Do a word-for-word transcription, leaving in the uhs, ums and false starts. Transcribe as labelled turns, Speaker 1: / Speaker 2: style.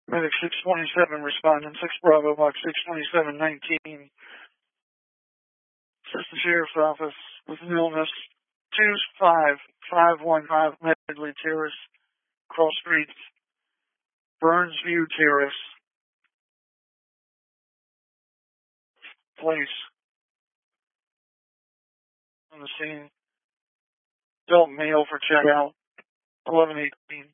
Speaker 1: Medic six twenty-seven responding, six Bravo Box six twenty-seven nineteen. Assistant Sheriff's Office with an illness. two five five one five Medley Terrace, Cross Streets, Burns View Terrace. Place on the scene. Adult male for checkout. eleven eighteen.